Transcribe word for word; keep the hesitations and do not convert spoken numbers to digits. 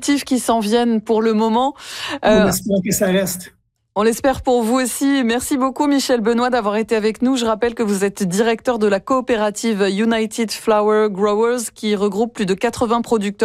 positifs qui s'en viennent pour le moment. Euh, euh, espérons que ça reste. On l'espère pour vous aussi. Merci beaucoup Michel Benoît d'avoir été avec nous. Je rappelle que vous êtes directeur de la coopérative United Flower Growers qui regroupe plus de quatre-vingts producteurs